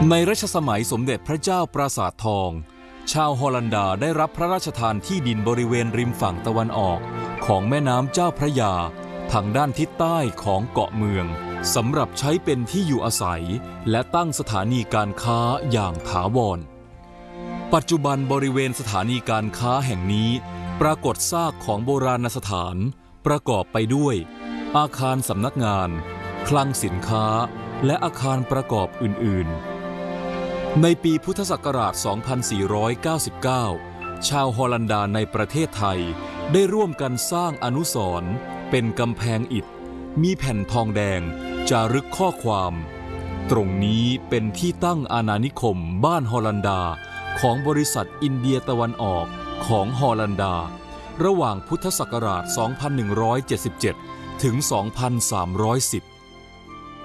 ในรัชสมัยสมเด็จพระเจ้าปราสาททองชาวฮอลันดาได้รับพระราชทานที่ดินบริเวณริมฝั่งตะวันออกของแม่น้ำเจ้าพระยาทางด้านทิศใต้ของเกาะเมืองสำหรับใช้เป็นที่อยู่อาศัยและตั้งสถานีการค้าอย่างถาวรปัจจุบันบริเวณสถานีการค้าแห่งนี้ปรากฏซากของโบราณสถานประกอบไปด้วยอาคารสำนักงานคลังสินค้าและอาคารประกอบอื่นๆในปีพุทธศักราช 2499 ชาวฮอลันดาในประเทศไทยได้ร่วมกันสร้างอนุสรณ์เป็นกำแพงอิฐมีแผ่นทองแดงจารึกข้อความตรงนี้เป็นที่ตั้งอาณานิคมบ้านฮอลันดาของบริษัทอินเดียตะวันออกของฮอลันดาระหว่างพุทธศักราช 2177 ถึง 2310